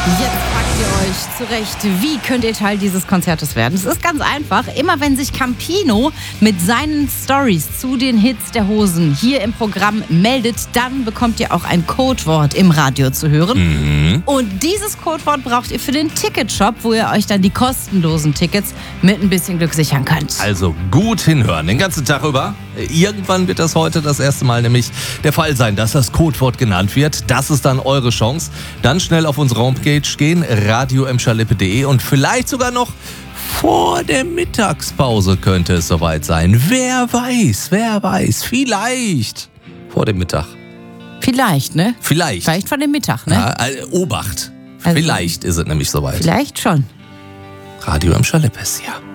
Jetzt fragt ihr euch zurecht, wie könnt ihr Teil dieses Konzertes werden? Es ist ganz einfach. Immer wenn sich Campino mit seinen Stories zu den Hits der Hosen hier im Programm meldet, dann bekommt ihr auch ein Codewort im Radio zu hören. Und dieses Codewort braucht ihr für den Ticketshop, wo ihr euch dann die kostenlosen Tickets mit ein bisschen Glück sichern könnt. Also gut hinhören, den ganzen Tag über. Irgendwann wird das heute das erste Mal nämlich der Fall sein, dass das Codewort genannt wird. Das ist dann eure Chance. Dann schnell auf unsere Homepage gehen, radio-lippe.de, und vielleicht sogar noch vor der Mittagspause könnte es soweit sein. Wer weiß, vielleicht vor dem Mittag. Vielleicht, ne? Vielleicht Vielleicht vor dem Mittag, ne? Ja, Obacht. Also, vielleicht ist es nämlich soweit. Vielleicht schon. Radio Lippe ist ja.